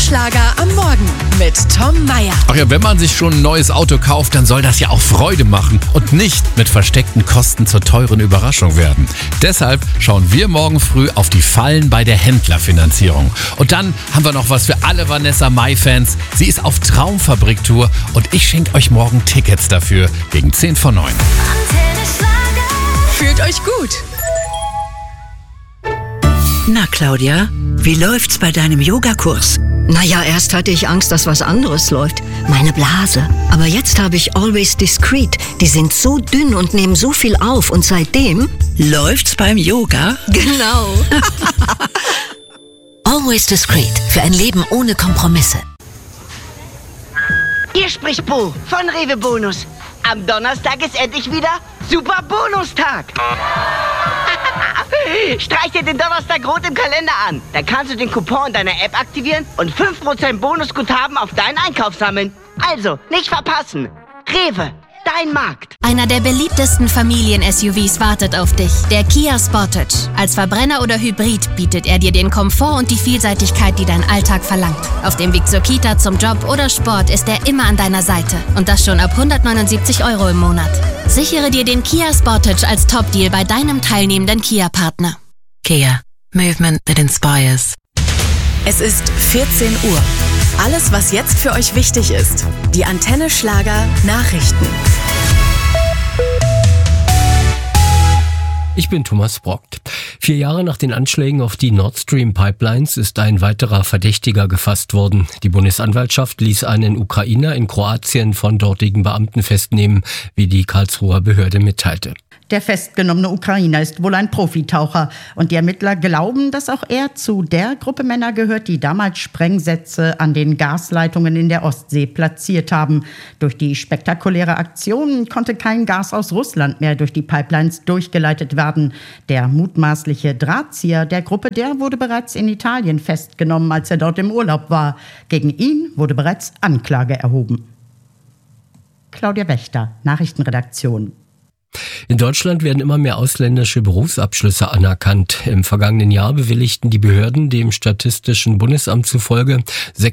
Schlager am Morgen mit Tom Mayer. Ach ja, wenn man sich schon ein neues Auto kauft, dann soll das ja auch Freude machen und nicht mit versteckten Kosten zur teuren Überraschung werden. Deshalb schauen wir morgen früh auf die Fallen bei der Händlerfinanzierung. Und dann haben wir noch was für alle Vanessa Mai-Fans. Sie ist auf Traumfabrik-Tour und ich schenke euch morgen Tickets dafür gegen 10 vor 9. Fühlt euch gut. Na Claudia, wie läuft's bei deinem Yogakurs? Naja, erst hatte ich Angst, dass was anderes läuft. Meine Blase. Aber jetzt habe ich Always Discreet. Die sind so dünn und nehmen so viel auf. Und seitdem... Läuft's beim Yoga? Genau. Always Discreet. Für ein Leben ohne Kompromisse. Hier spricht Bo von Rewe Bonus. Am Donnerstag ist endlich wieder Super Bonustag. Streich dir den Donnerstag rot im Kalender an. Dann kannst du den Coupon in deiner App aktivieren und 5% Bonusguthaben auf deinen Einkauf sammeln. Also, nicht verpassen. Rewe, dein Markt. Einer der beliebtesten Familien-SUVs wartet auf dich. Der Kia Sportage. Als Verbrenner oder Hybrid bietet er dir den Komfort und die Vielseitigkeit, die dein Alltag verlangt. Auf dem Weg zur Kita, zum Job oder Sport ist er immer an deiner Seite. Und das schon ab 179 € im Monat. Sichere dir den Kia Sportage als Top-Deal bei deinem teilnehmenden Kia-Partner. Kia. Movement that inspires. Es ist 14 Uhr. Alles, was jetzt für euch wichtig ist. Die Antenne Schlager Nachrichten. Ich bin Thomas Brockt. 4 Jahre nach den Anschlägen auf die Nord Stream Pipelines ist ein weiterer Verdächtiger gefasst worden. Die Bundesanwaltschaft ließ einen Ukrainer in Kroatien von dortigen Beamten festnehmen, wie die Karlsruher Behörde mitteilte. Der festgenommene Ukrainer ist wohl ein Profitaucher und die Ermittler glauben, dass auch er zu der Gruppe Männer gehört, die damals Sprengsätze an den Gasleitungen in der Ostsee platziert haben. Durch die spektakuläre Aktion konnte kein Gas aus Russland mehr durch die Pipelines durchgeleitet werden. Der mutmaßliche Drahtzieher der Gruppe, der wurde bereits in Italien festgenommen, als er dort im Urlaub war. Gegen ihn wurde bereits Anklage erhoben. Claudia Wächter, Nachrichtenredaktion. In Deutschland werden immer mehr ausländische Berufsabschlüsse anerkannt. Im vergangenen Jahr bewilligten die Behörden dem Statistischen Bundesamt zufolge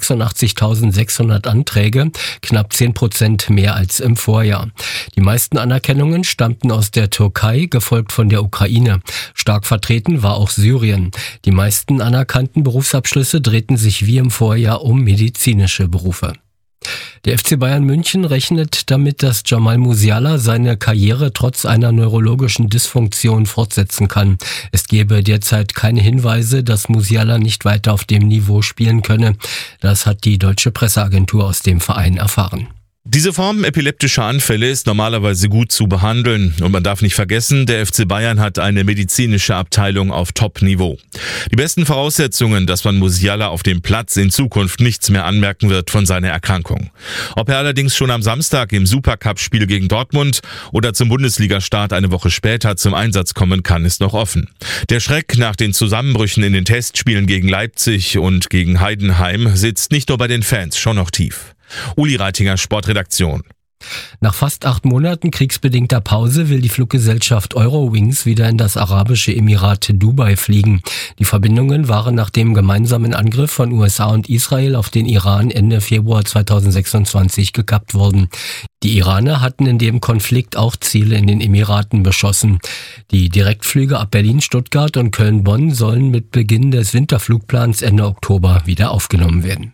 86.600 Anträge, knapp 10% mehr als im Vorjahr. Die meisten Anerkennungen stammten aus der Türkei, gefolgt von der Ukraine. Stark vertreten war auch Syrien. Die meisten anerkannten Berufsabschlüsse drehten sich wie im Vorjahr um medizinische Berufe. Der FC Bayern München rechnet damit, dass Jamal Musiala seine Karriere trotz einer neurologischen Dysfunktion fortsetzen kann. Es gebe derzeit keine Hinweise, dass Musiala nicht weiter auf dem Niveau spielen könne. Das hat die deutsche Presseagentur aus dem Verein erfahren. Diese Form epileptischer Anfälle ist normalerweise gut zu behandeln. Und man darf nicht vergessen, der FC Bayern hat eine medizinische Abteilung auf Top-Niveau. Die besten Voraussetzungen, dass man Musiala auf dem Platz in Zukunft nichts mehr anmerken wird von seiner Erkrankung. Ob er allerdings schon am Samstag im Supercup-Spiel gegen Dortmund oder zum Bundesliga-Start eine Woche später zum Einsatz kommen kann, ist noch offen. Der Schreck nach den Zusammenbrüchen in den Testspielen gegen Leipzig und gegen Heidenheim sitzt nicht nur bei den Fans, schon noch tief. Uli Reitinger, Sportredaktion. Nach fast 8 Monaten kriegsbedingter Pause will die Fluggesellschaft Eurowings wieder in das arabische Emirat Dubai fliegen. Die Verbindungen waren nach dem gemeinsamen Angriff von USA und Israel auf den Iran Ende Februar 2026 gekappt worden. Die Iraner hatten in dem Konflikt auch Ziele in den Emiraten beschossen. Die Direktflüge ab Berlin, Stuttgart und Köln-Bonn sollen mit Beginn des Winterflugplans Ende Oktober wieder aufgenommen werden.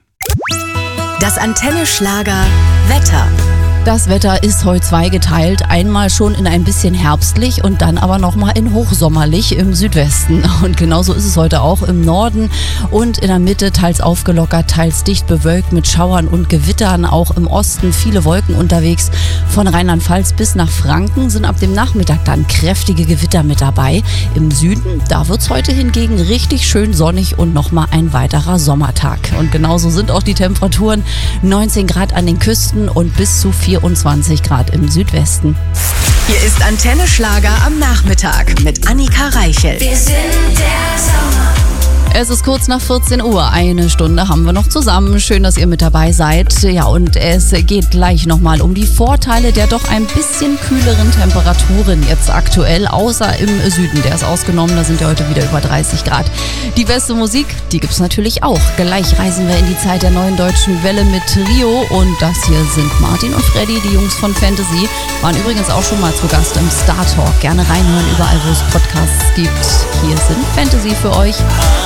Das Antenne Schlager Wetter. Das Wetter ist heute zweigeteilt. Einmal schon in ein bisschen herbstlich und dann aber nochmal in hochsommerlich im Südwesten. Und genauso ist es heute auch im Norden und in der Mitte teils aufgelockert, teils dicht bewölkt mit Schauern und Gewittern. Auch im Osten viele Wolken unterwegs. Von Rheinland-Pfalz bis nach Franken sind ab dem Nachmittag dann kräftige Gewitter mit dabei. Im Süden, da wird es heute hingegen richtig schön sonnig und nochmal ein weiterer Sommertag. Und genauso sind auch die Temperaturen. 19 Grad an den Küsten und bis zu 24 Grad im Südwesten. Hier ist Antenne Schlager am Nachmittag mit Annika Reichel. Wir sind der Sommer. Es ist kurz nach 14 Uhr. Eine Stunde haben wir noch zusammen. Schön, dass ihr mit dabei seid. Ja, und es geht gleich nochmal um die Vorteile der doch ein bisschen kühleren Temperaturen jetzt aktuell, außer im Süden. Der ist ausgenommen, da sind ja heute wieder über 30 Grad. Die beste Musik, die gibt's natürlich auch. Gleich reisen wir in die Zeit der neuen deutschen Welle mit Trio. Und das hier sind Martin und Freddy, die Jungs von Fantasy. Waren übrigens auch schon mal zu Gast im Star Talk. Gerne reinhören, überall wo es Podcasts gibt. Hier sind Fantasy für euch.